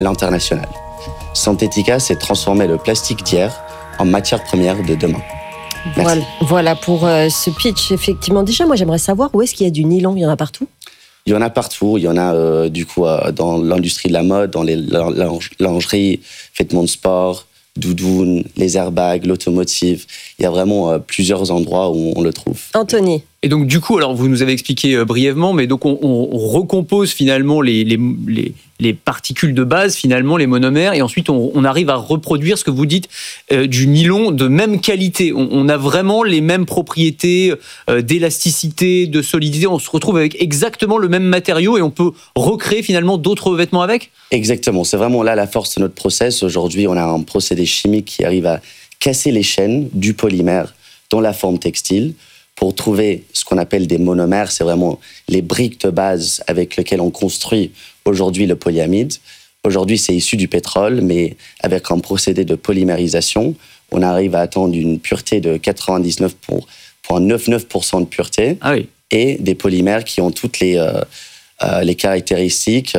l'international. Synthetica, c'est transformer le plastique d'hier en matière première de demain. Voilà pour ce pitch, effectivement. Déjà, moi, j'aimerais savoir où est-ce qu'il y a du nylon. Il y en a partout ? Il y en a partout. Il y en a dans l'industrie de la mode, dans les lingeries, vêtements de sport, doudounes, les airbags, l'automotive. Il y a vraiment plusieurs endroits où on le trouve. Anthony. Et donc du coup, alors vous nous avez expliqué brièvement, mais donc on recompose finalement les particules de base, finalement les monomères, et ensuite on arrive à reproduire ce que vous dites du nylon de même qualité. On a vraiment les mêmes propriétés d'élasticité, de solidité. On se retrouve avec exactement le même matériau et on peut recréer finalement d'autres vêtements avec. Exactement. C'est vraiment là la force de notre process. Aujourd'hui, on a un procédé chimique qui arrive à casser les chaînes du polymère dans la forme textile, pour trouver ce qu'on appelle des monomères. C'est vraiment les briques de base avec lesquelles on construit aujourd'hui le polyamide. Aujourd'hui, c'est issu du pétrole, mais avec un procédé de polymérisation, on arrive à atteindre une pureté de 99,99% de pureté. Ah oui. Et des polymères qui ont toutes les caractéristiques,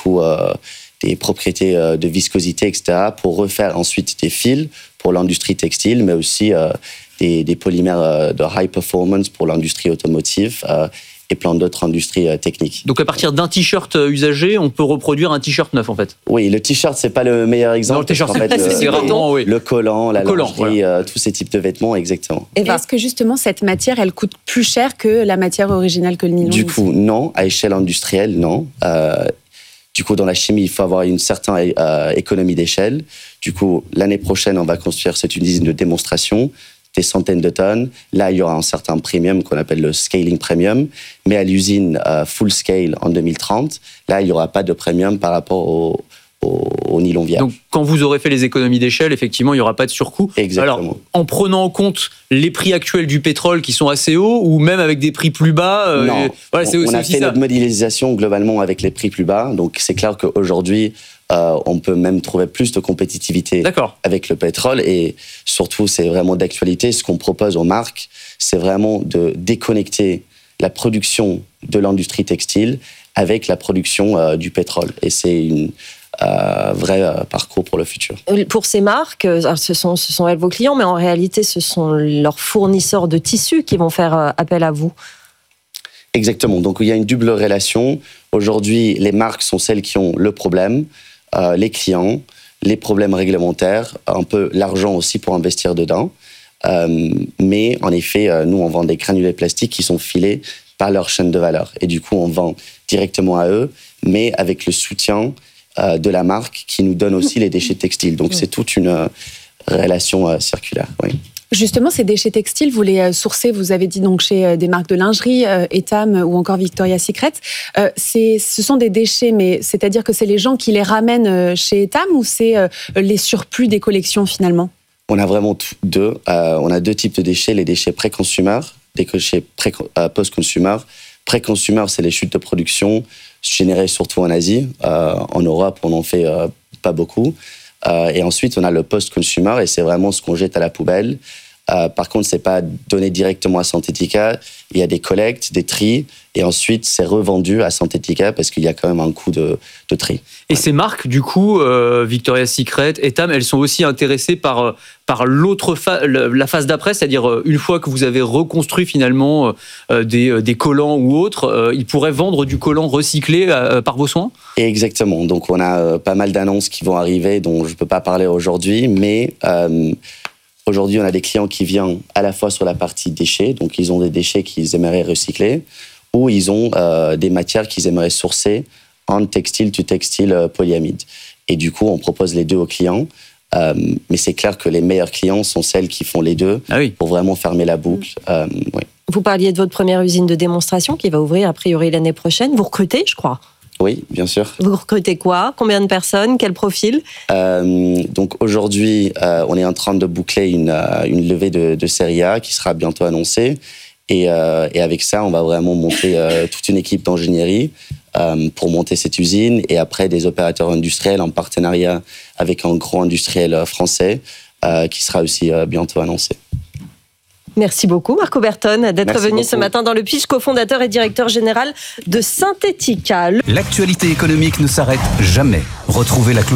des propriétés de viscosité, etc., pour refaire ensuite des fils pour l'industrie textile, mais aussi des polymères de high performance pour l'industrie automotive et plein d'autres industries techniques. Donc à partir d'un t-shirt usagé, on peut reproduire un t-shirt neuf en fait. Oui, le t-shirt, c'est pas le meilleur exemple. Non, le t-shirt, en fait, le collant, la lingerie, voilà. Tous ces types de vêtements, exactement. Et est-ce que justement cette matière, elle coûte plus cher que la matière originale que le nylon ? Du coup, non. À échelle industrielle, non. Du coup, dans la chimie, il faut avoir une certaine économie d'échelle. Du coup, l'année prochaine, on va construire cette usine de démonstration, des centaines de tonnes. Là, il y aura un certain premium qu'on appelle le scaling premium. Mais à l'usine full scale en 2030, là, il n'y aura pas de premium par rapport au nylon vierge. Donc, quand vous aurez fait les économies d'échelle, effectivement, il n'y aura pas de surcoût. Exactement. Alors, en prenant en compte les prix actuels du pétrole qui sont assez hauts, ou même avec des prix plus bas, non. Voilà, On a fait notre modélisation globalement avec les prix plus bas. Donc, c'est clair qu'aujourd'hui, on peut même trouver plus de compétitivité avec le pétrole. Et surtout, c'est vraiment d'actualité. Ce qu'on propose aux marques, c'est vraiment de déconnecter la production de l'industrie textile avec la production du pétrole. Et c'est vrai parcours pour le futur. Pour ces marques, ce sont elles vos clients, mais en réalité, ce sont leurs fournisseurs de tissus qui vont faire appel à vous. Exactement. Donc, il y a une double relation. Aujourd'hui, les marques sont celles qui ont le problème, les clients, les problèmes réglementaires, un peu l'argent aussi pour investir dedans. Mais en effet, nous, on vend des granulés plastiques qui sont filés par leur chaîne de valeur. Et du coup, on vend directement à eux, mais avec le soutien de la marque qui nous donne aussi les déchets textiles. Donc, c'est toute une relation circulaire. Oui. Justement, ces déchets textiles, vous les sourcez, vous avez dit donc chez des marques de lingerie, Etam ou encore Victoria's Secret. Ce sont des déchets, mais c'est-à-dire que c'est les gens qui les ramènent chez Etam ou c'est les surplus des collections finalement ? On a vraiment deux. On a deux types de déchets, les déchets pré-consumer, des déchets post-consumer. Pré-consumer, c'est les chutes de production générées surtout en Asie. En Europe, on n'en fait pas beaucoup. Et ensuite, on a le post-consumer et c'est vraiment ce qu'on jette à la poubelle. Par contre, ce n'est pas donné directement à Synthetica. Il y a des collectes, des tris et ensuite, c'est revendu à Synthetica parce qu'il y a quand même un coût de tri. Et ces marques, du coup, Victoria's Secret, Etam, elles sont aussi intéressées par la phase d'après, c'est-à-dire une fois que vous avez reconstruit finalement des collants ou autres, ils pourraient vendre du collant recyclé par vos soins ? Exactement. Donc, on a pas mal d'annonces qui vont arriver dont je ne peux pas parler aujourd'hui, mais aujourd'hui, on a des clients qui viennent à la fois sur la partie déchets, donc ils ont des déchets qu'ils aimeraient recycler, ou ils ont des matières qu'ils aimeraient sourcer en textile to textile polyamide. Et du coup, on propose les deux aux clients. Mais c'est clair que les meilleurs clients sont celles qui font les deux pour vraiment fermer la boucle. Oui. Vous parliez de votre première usine de démonstration qui va ouvrir a priori l'année prochaine. Vous recrutez, je crois ? Oui, bien sûr. Vous recrutez quoi ? Combien de personnes ? Quel profil ? Donc aujourd'hui, on est en train de boucler une levée de série A qui sera bientôt annoncée. Et avec ça, on va vraiment monter toute une équipe d'ingénierie pour monter cette usine. Et après, des opérateurs industriels en partenariat avec un gros industriel français qui sera aussi bientôt annoncé. Merci beaucoup, Marco Berton, d'être venu ce matin dans le pitch, cofondateur et directeur général de Synthetica. L'actualité économique ne s'arrête jamais. Retrouvez la